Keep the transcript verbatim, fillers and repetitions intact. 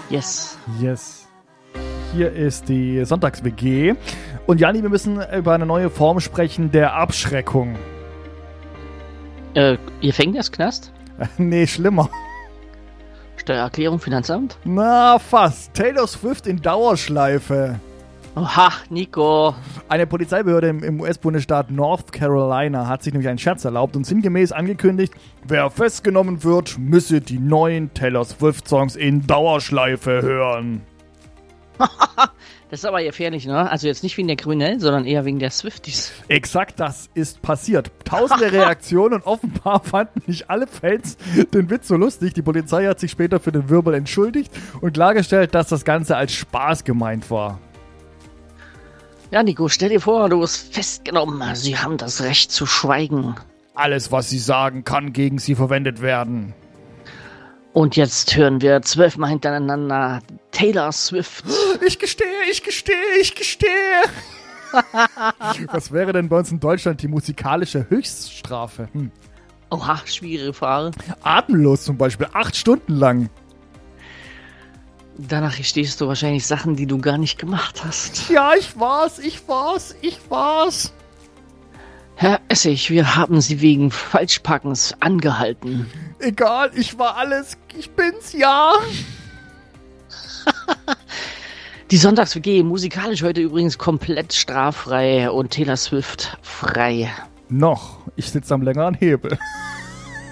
Yes. Yes. Hier ist die Sonntags-W G. Und Janni, wir müssen über eine neue Form sprechen der Abschreckung. Äh, Gefängnisknast? Nee, schlimmer. Steuererklärung, Finanzamt? Na, fast. Taylor Swift in Dauerschleife. Oha, Nico. Eine Polizeibehörde im, im U S-Bundesstaat North Carolina hat sich nämlich einen Scherz erlaubt und sinngemäß angekündigt, wer festgenommen wird, müsse die neuen Taylor Swift-Songs in Dauerschleife hören. Das ist aber gefährlich, ne? Also jetzt nicht wegen der Kriminellen, sondern eher wegen der Swifties. Exakt das ist passiert. Tausende Reaktionen und offenbar fanden nicht alle Fans den Witz so lustig. Die Polizei hat sich später für den Wirbel entschuldigt und klargestellt, dass das Ganze als Spaß gemeint war. Ja, Nico, stell dir vor, du wirst festgenommen. Sie haben das Recht zu schweigen. Alles, was sie sagen, kann gegen sie verwendet werden. Und jetzt hören wir zwölfmal hintereinander Taylor Swift. Ich gestehe, ich gestehe, ich gestehe. Was wäre denn bei uns in Deutschland die musikalische Höchststrafe? Hm. Oha, schwierige Frage. Atemlos zum Beispiel, acht Stunden lang. Danach stehst du wahrscheinlich Sachen, die du gar nicht gemacht hast. Ja, ich war's, ich war's, ich war's. Herr Essig, wir haben Sie wegen Falschparkens angehalten. Egal, ich war alles, ich bin's, ja. Die Sonntags-W G musikalisch heute übrigens komplett straffrei und Taylor Swift frei. Noch, ich sitze am längeren Hebel.